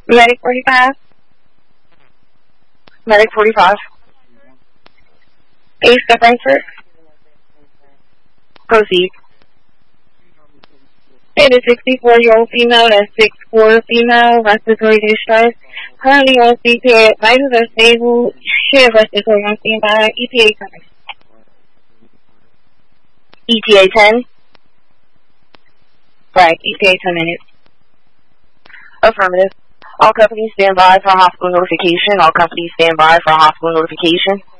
Medic 45. Medic 45. East of Frankfurt. Proceed. It is 64-year-old female, that's 6'4" female, respiratory distress. Currently on CPA, vitals are stable. She has respiratory on standby. ETA 10. ETA 10? Right, ETA 10 minutes. Affirmative. All companies stand by for hospital notification. All companies stand by for hospital notification.